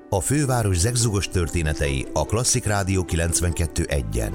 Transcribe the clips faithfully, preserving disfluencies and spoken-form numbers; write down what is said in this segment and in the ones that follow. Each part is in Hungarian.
A főváros zegzugos történetei a Klasszik Rádió kilencvenkettő egyen.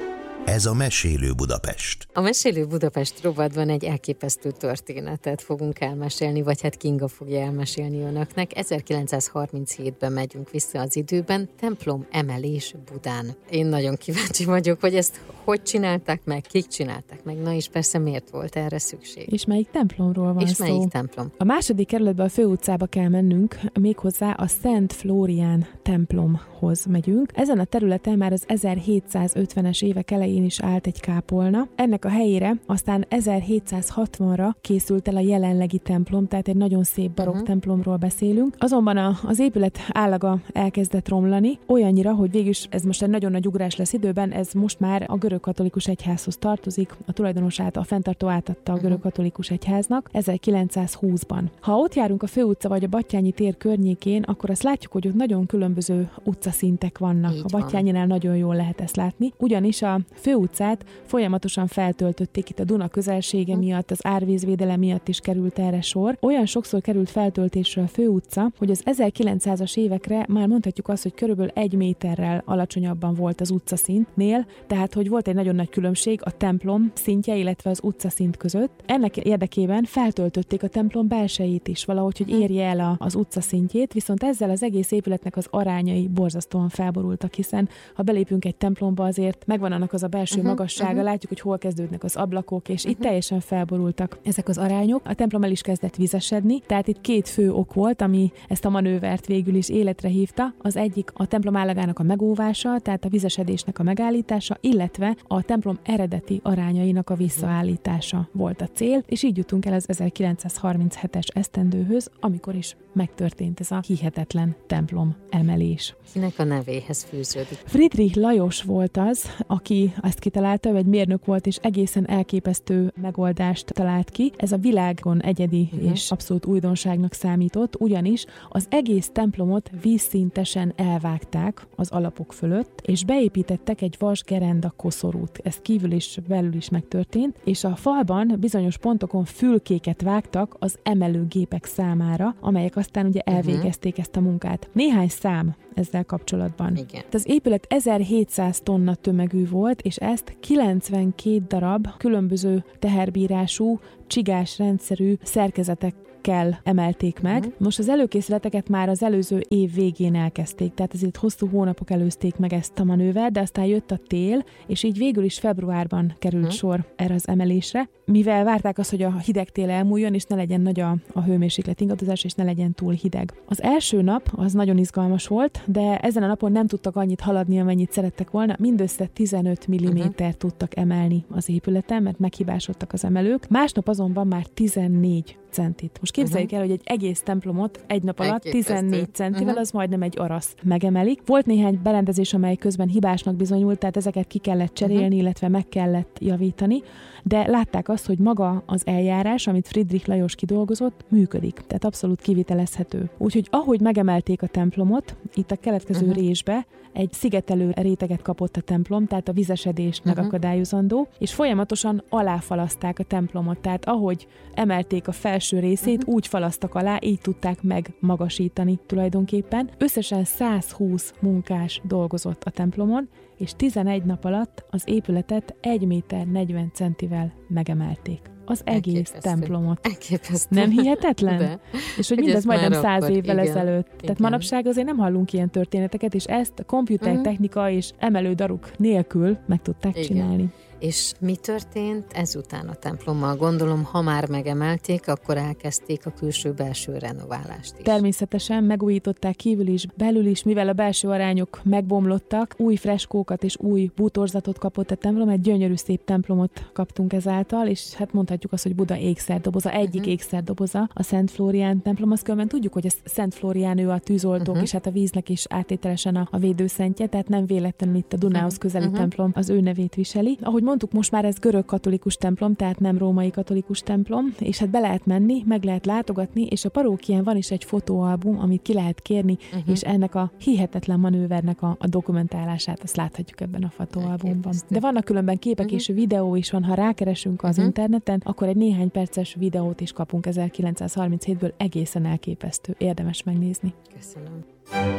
Ez a Mesélő Budapest. A Mesélő Budapest rovatban egy elképesztő történetet fogunk elmesélni, vagy hát Kinga fogja elmesélni önöknek. ezerkilencszázharminchétben megyünk vissza az időben, templom emelés Budán. Én nagyon kíváncsi vagyok, hogy ezt hogy csinálták meg, kik csinálták meg, na és persze miért volt erre szükség. És melyik templomról van és szó? És melyik templom? A második kerületben a főutcába kell mennünk, méghozzá a Szent Flórián templomhoz megyünk. Ezen a területen már az ezerhétszázötvenes évek elején is állt egy kápolna. Ennek a helyére aztán ezerhétszázhatvanra készült el a jelenlegi templom, tehát egy nagyon szép barokk uh-huh. templomról beszélünk. Azonban a, az épület állaga elkezdett romlani, olyannyira, hogy végülis ez most egy nagyon nagy ugrás lesz időben, ez most már a görögkatolikus egyházhoz tartozik, a tulajdonosát, a fenntartó átadta a görögkatolikus egyháznak ezerkilencszázhúszban. Ha ott járunk a főutca vagy a Batthyány tér környékén, akkor azt látjuk, hogy ott nagyon különböző utcaszintek vannak. Így a Batthyánynál nagyon jól lehet ezt látni, ugyanis a főutcát folyamatosan feltöltötték itt a Duna közelsége miatt, az árvízvédelem miatt is került erre sor. Olyan sokszor került feltöltésre a főutca, hogy az ezerkilencszázas évekre már mondhatjuk azt, hogy körülbelül egy méterrel alacsonyabban volt az utcaszintnél, tehát hogy volt egy nagyon nagy különbség a templom szintje, illetve az utcaszint között. Ennek érdekében feltöltötték a templom belsejét is, valahogy, hogy érje el a, az utcaszintjét, viszont ezzel az egész épületnek az arányai borzasztóan felborultak, hiszen ha belépünk egy templomba, azért megvan annak az a belső uh-huh, magassága, uh-huh. látjuk, hogy hol kezdődnek az ablakok, és uh-huh. itt teljesen felborultak ezek az arányok. A templom el is kezdett vizesedni, tehát itt két fő ok volt, ami ezt a manővert végül is életre hívta. Az egyik a templom állagának a megóvása, tehát a vizesedésnek a megállítása, illetve a templom eredeti arányainak a visszaállítása volt a cél, és így jutunk el az ezerkilencszázharminchetes esztendőhöz, amikor is megtörtént ez a hihetetlen templom emelés. Kinek a nevéhez fűződik? Friedrich Lajos volt az, aki ezt kitalálta, ő egy mérnök volt, és egészen elképesztő megoldást talált ki. Ez a világon egyedi uh-huh. és abszolút újdonságnak számított, ugyanis az egész templomot vízszintesen elvágták az alapok fölött, és beépítettek egy vasgerenda koszorút. Ez kívül és belül is megtörtént, és a falban bizonyos pontokon fülkéket vágtak az emelőgépek számára, amelyek aztán ugye elvégezték uh-huh. ezt a munkát. Néhány szám ezzel kapcsolatban. Igen. Az épület ezerhétszáz tonna tömegű volt, és ezt kilencvenkét darab különböző teherbírású, csigás rendszerű szerkezetek kell emelték meg. Uh-huh. Most az előkészületeket már az előző év végén elkezdték, tehát ezért hosszú hónapok előzték meg ezt a manővert, de aztán jött a tél, és így végül is februárban került uh-huh. sor erre az emelésre, mivel várták azt, hogy a hideg tél elmúljon, és ne legyen nagy a, a hőmérséklet ingadozás, és ne legyen túl hideg. Az első nap az nagyon izgalmas volt, de ezen a napon nem tudtak annyit haladni, amennyit szerettek volna, mindössze tizenöt millimétert uh-huh. tudtak emelni az épületen, mert meghibásodtak az emelők. Másnap azonban már tizennégy centit. Most képzeljük uh-huh. el, hogy egy egész templomot egy nap alatt tizennégy centivel, uh-huh. az majdnem egy arasz megemelik. Volt néhány berendezés, amely közben hibásnak bizonyult, tehát ezeket ki kellett cserélni, uh-huh. illetve meg kellett javítani, de látták azt, hogy maga az eljárás, amit Friedrich Lajos kidolgozott, működik, tehát abszolút kivitelezhető. Úgyhogy ahogy megemelték a templomot, itt a keletkező uh-huh. résbe egy szigetelő réteget kapott a templom, tehát a vizesedést uh-huh. megakadályozandó, és folyamatosan aláfalazták a templomot, tehát ahogy emelték a felső részét, uh-huh. úgy falasztak alá, így tudták megmagasítani tulajdonképpen. Összesen százhúsz munkás dolgozott a templomon, és tizenegy nap alatt az épületet egy méter negyven centivel megemelték. Az egész Elképesztő. templomot. Elképesztő. Nem hihetetlen? De. És hogy mindez majdnem száz évvel igen, ezelőtt. Igen. Tehát manapság azért nem hallunk ilyen történeteket, és ezt a komputertechnika uh-huh. és emelődaruk nélkül meg tudták igen. csinálni. És mi történt ezután a templommal? Gondolom, ha már megemelték, akkor elkezdték a külső-belső renoválást is. Természetesen megújították kívül is, belül is, mivel a belső arányok megbomlottak, új freskókat és új bútorzatot kapott a templom, egy gyönyörű szép templomot kaptunk ezáltal, és hát mondhatjuk azt, hogy Buda ékszerdoboza, egyik uh-huh. ékszerdoboza a Szent Flórián templom. Azt különben tudjuk, hogy a Szent Flórián ő a tűzoltók, uh-huh. és hát a víznek is áttételesen a, a védőszentje, tehát nem véletlenül itt a Dunához közeli uh-huh. templom az ő nevét viseli. Ahogy mondtuk, most már ez görög katolikus templom, tehát nem római katolikus templom, és hát be lehet menni, meg lehet látogatni, és a parókián van is egy fotóalbum, amit ki lehet kérni, uh-huh. és ennek a hihetetlen manővernek a, a dokumentálását, azt láthatjuk ebben a fotóalbumban. De vannak különben képek uh-huh. és videó is van, ha rákeresünk az uh-huh. interneten, akkor egy néhány perces videót is kapunk ezerkilencszázharminchétből, egészen elképesztő, érdemes megnézni. Köszönöm.